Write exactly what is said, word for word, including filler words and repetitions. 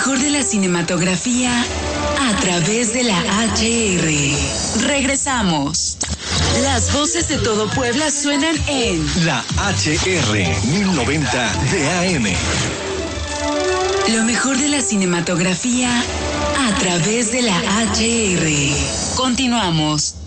mejor de la cinematografía a través de la H R. Regresamos. Las voces de todo Puebla suenan en la H R mil noventa de A M. Lo mejor de la cinematografía a través de la H R. Continuamos.